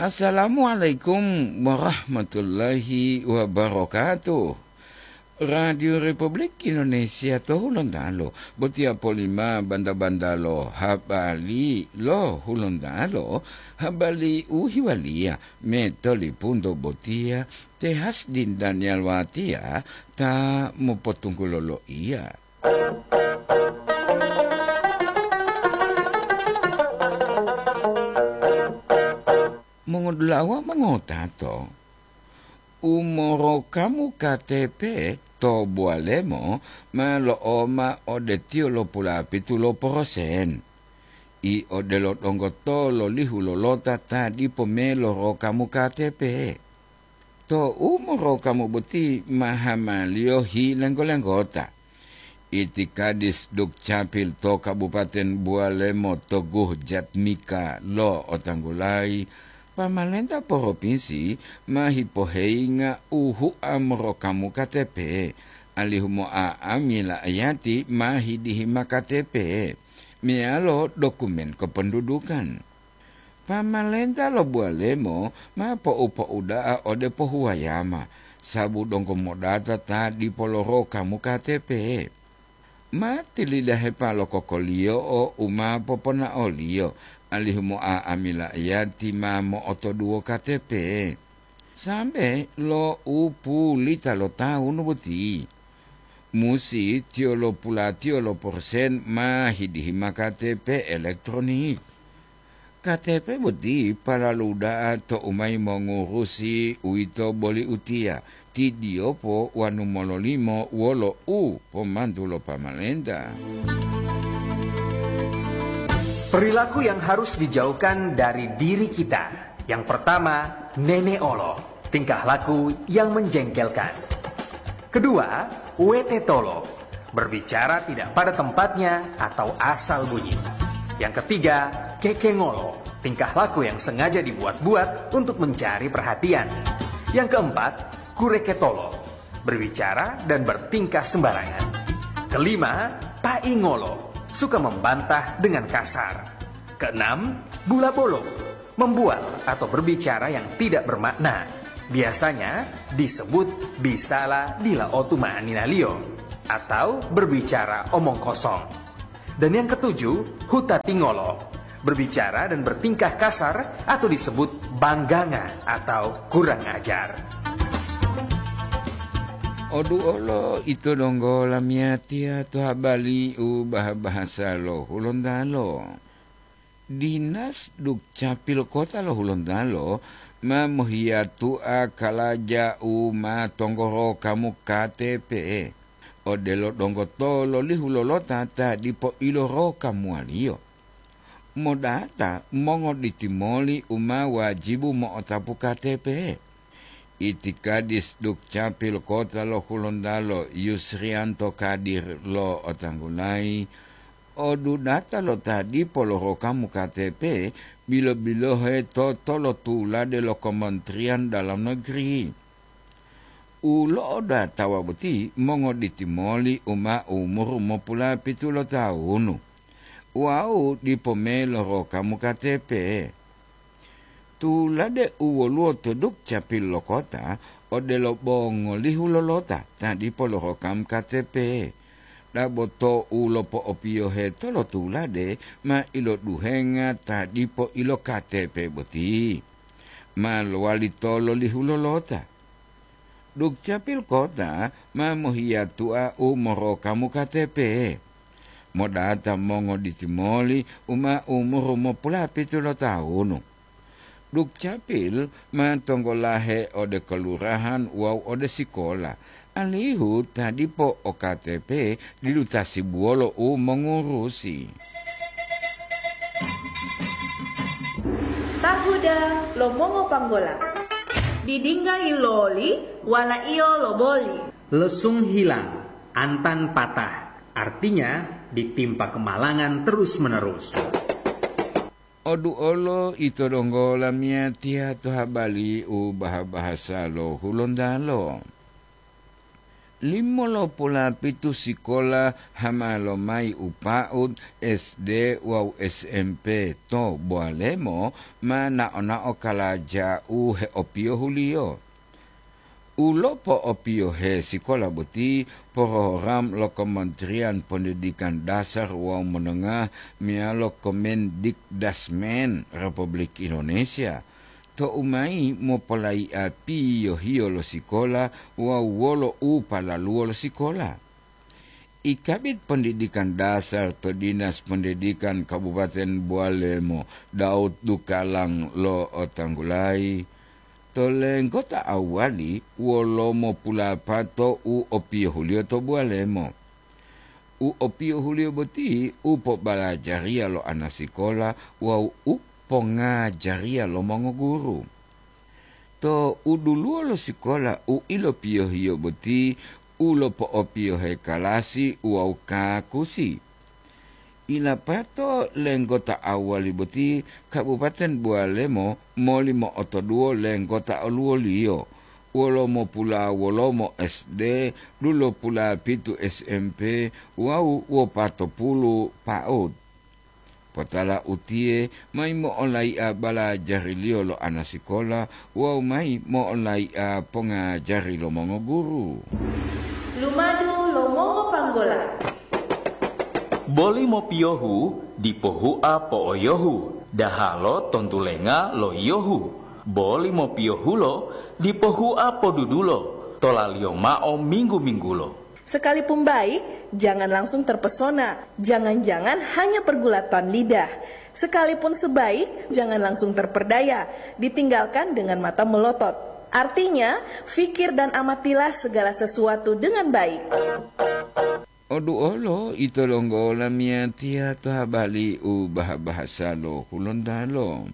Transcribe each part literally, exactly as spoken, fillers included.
Assalamualaikum warahmatullahi wabarakatuh. Radio Republik Indonesia to hulondalo. Botia polima banda-banda lo habali lo hulondalo. Habali uhiwalia metoli pundo botia tehas din Daniel watia ta mupotungkulolo iya. Mengodlawa mengotato umoro kamu K T P to bualemo malo oma odetio lo pula pitulo porosen i odelo dongoto lo lihu lo lota tadi pomelo ro kamu K T P to umoro kamu buti mahamalio hi lenggo-lenggota iti kadis dukcapil to Kabupaten Bualemo Toguh Jatmika lo otanggulai pamalenta provinsi mahipohei nga uhu amro kamu K T P alihumo a amila ayati mahidihima K T P mialo dokumen kependudukan pamalenta lo Bualemo mapo upo udaa ode pohuayama sabu dongko modata tadi poloro kamu K T P mati lidahe palo kokolio o uma popona olio alihumo a amila yati mamo oto duo K T P sampai lo upu lita lo tahu nubuti musi tio lo pula tio lo persen mahidihima K T P elektronik K T P buti para luda atau umay mengurusi uito boli utia ti diopo wanu mololimo wolo u pemandu lo pamalenda. Perilaku yang harus dijauhkan dari diri kita. Yang pertama, nene olo, tingkah laku yang menjengkelkan. Kedua, wete tolo, berbicara tidak pada tempatnya atau asal bunyi. Yang ketiga, kekengolo, tingkah laku yang sengaja dibuat-buat untuk mencari perhatian. Yang keempat, kureketolo, berbicara dan bertingkah sembarangan. Kelima, paingolo, suka membantah dengan kasar. Keenam, bula bolong, membual atau berbicara yang tidak bermakna. Biasanya disebut bisala dila otuma aninalio atau berbicara omong kosong. Dan yang ketujuh, hutatingolo, berbicara dan bertingkah kasar atau disebut bangganga atau kurang ajar. Odu olo itu donggo lamiatia to habali u bahasa lo hulondalo. Dinas dukcapil kota lo hulondalo mamuhiatu akalaja u ma tonggoro kamu K T P. Odelo donggo tolo lihulo tata dipo iloro kamu alio. Modata mongo ditimoli uma wajibu mo otapu K T P. Iti kadis dukcapil kota lo hulondalo Yusrianto Kadir lo otanggulai odu data lo tadi poloro kamu K T P bilo-bilo he toto lo tula de lo Kementerian Dalam Negeri ulo oda tawabuti mongo ditimoli uma umur mo pula pitulo tahun wau di pomelo ro kamu K T P tu lade uwo luo toduk capil lo kota o de lo bongo lihu lo lota tadi polo hokam K T P da boto ulo po opio heto lo tu lade ma ilo duhenga tadi po ilo K T P boti ma lo wali tolo lihu lo lota duk capil kota ma mohiatua umoro kamu K T P modata mongo ditimoli uma umur mo pula pitulo tahun Dukcapil mantonggolahe ode kelurahan wau ode sikola. Alihu tadi po o K T P dilutasi buolo u mengurusi. Tahuda lo mongo panggola. Didingga iloli wala iyo lo boli. Lesung hilang, antan patah. Artinya ditimpa kemalangan terus-menerus. Odu olo ito donggo lamiatia to habali u bahasa lo hulondalo. Limolo pula pitu sikola hamalo mai upaud S D wau S M P to boalemo mana ona okalaja u he opio hulio. Ulo po opio he sikola buti program lo Kementerian Pendidikan Dasar wau menengah mialo Kemendikdasmen Republik Indonesia. To umai mo palai api yo hio lo sikola wau wolo u palaluo lo sikola. Ikabit Pendidikan Dasar to Dinas Pendidikan Kabupaten Bualemo Daud Dukalang lo Otanggulai. Toleng kota awali wolo mo pula pato u opio hulio to Bualemo. U opio hulio boti u po balajaria lo anasikola wau u pongajaria lo mongo guru. To u duluo lo sikola u ilo pio hio boti u lo po opio he kalasi u au kakusi. Ila pato lenggota awali boti Kabupaten Bualemo moli mo otoduo lenggota oluo lio. Wolo mo pula wolo mo S D, dulo pula pitu S M P, wau wo pato pulu paud. Potala utie mai mo olai a bala jari lio lo anasikola, wau mai mo olai a ponga jari lo mongo guru. Lumadu lo mongo panggola. Boli mo piohu di pohu a po oyohu, dahalo tontulenga lo yohu. Boli mo piohu lo di pohu a po dudulo, tolalio mao minggu-minggu lo. Sekalipun baik, jangan langsung terpesona. Jangan-jangan hanya pergulatan lidah. Sekalipun sebaik, jangan langsung terperdaya. Ditinggalkan dengan mata melotot. Artinya, fikir dan amatilah segala sesuatu dengan baik. Odu olo ito longgo lamia tia to habali u bahasa lo hulondalo.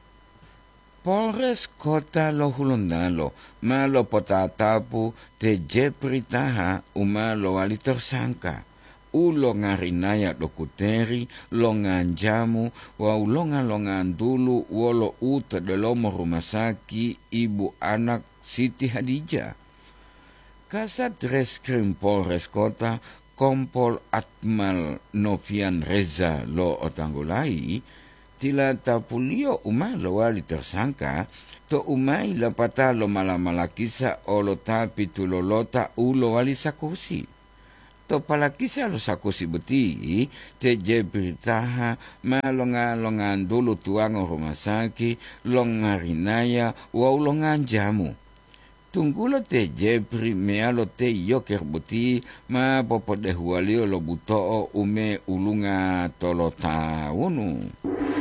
Polres kota lo hulondalo malo potatapu te jepritaha umalo wali tersangka. Ulo ngarinaya dokuteri longanjamu wa ulonga longan dulu wolo uta delomo rumah sakit ibu anak Siti Hadijah. Kasat Reskrim Polres Kota Kompol Atmal Novian Reza lo Otanggulai tila tapulio umalo wali tersangka to umai lapata lo malamalakisa o lo tapi tulolota ulo wali sakusi. To palakisa lo sakusi beti te jebritaha malonga-longan dulu tuango rumah sakit longarinaya wa ulongan jamu. Tunggulo te jebri mealo te yoker buti ma popo de hualio lo buto ume ulunga tolo taunu.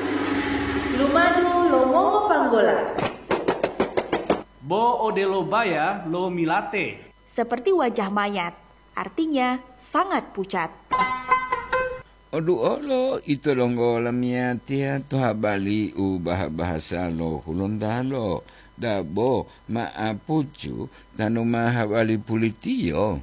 Lumadu lo mongo panggola. Bo odelo baya lo milate. Seperti wajah mayat, artinya sangat pucat. Odu olo ito longgo lamia tia to habali u bahasa lo hulondalo. Dabo maapucu tanu mahabali pulitio.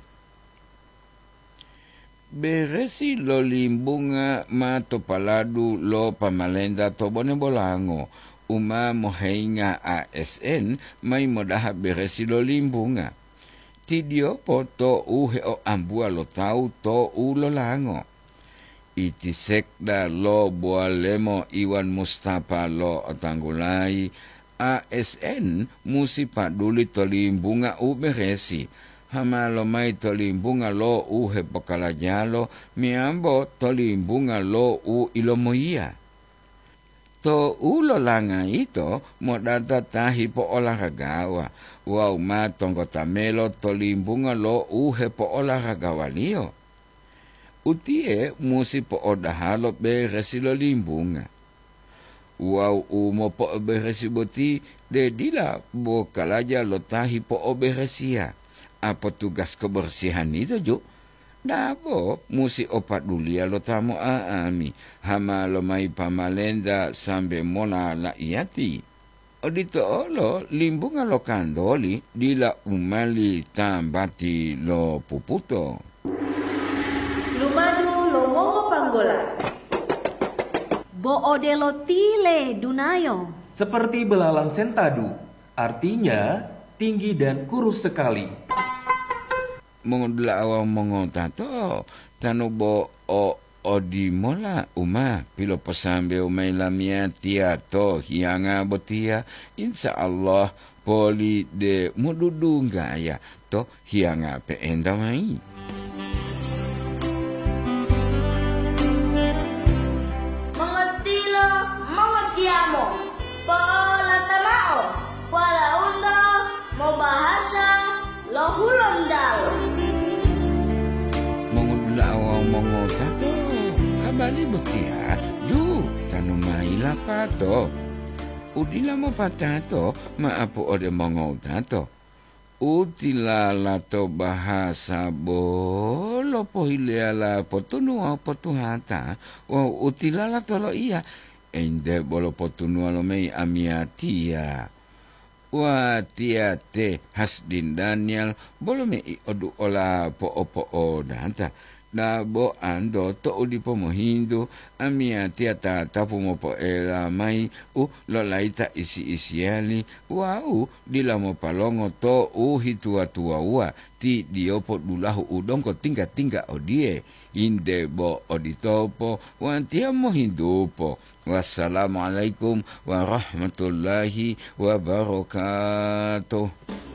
Beresi lo limbunga ma to paladu lo pamalenda to bone bolango. Uma mohainga A S N mai modaha beresi lo limbunga. Tidio poto uhe o ambua lo tau to ulo lango. Iti sekda lo Bualemo Iwan Mustafa lo Otanggulai. A S N musi paduli tolimbunga u beresi. Hamalo mai tolimbunga lo u hepokalajalo miambo tolimbunga lo u ilomoia. To ulo langa ito modata tahi po olahragawa. Wau ma tonggo tamelo tolimbunga lo u hepo olahragawa liyo. Utie musi po odahalo beresi lo limbunga. Wow umo po oberesi boti de dila bo kalaja lo tahi po oberesia. Apa tugas kebersihan itu jo? Dabo musi opat dulia lo tamu aami. Hama lo mai pamalenda sambe mona la iati. Odito olo limbunga lo kandoli dila umali tambati lo puputo. Lumadu lo mongo panggola. Bo odelo tile dunayo. Seperti belalang sentadu, artinya tinggi dan kurus sekali. mongodula awang mongotato tanobo o odimola uma pilo posambe umay lamia tia to hianga botia insya Allah poli de mududunga ya to hianga pe endamai. Mengertilo, mengertiamo, pola tamao, pola undo, mau bahasa, lohulondal. Mongodula awang mongotato abali botia yu tanumai lapato udila mo patato maapo ode mongotato utila lato bahasa bolo pohileala potunua potuhata o utila lato lo iya ende bolo potunua lo mei amiatia wa tia te hasdin Daniel bolo mei odu ola po opo o danta na bo ando to udi po mohindo amia tia ta tapu mo po ela mai u lo laita isi isiali wa u dila mo palongo to u hitua tua ua ti diopo dulahu udong ko tingga tingga odie inde bo oditopo wa tia mo hindupo. Wassalamualaikum warahmatullahi wabarakatuh.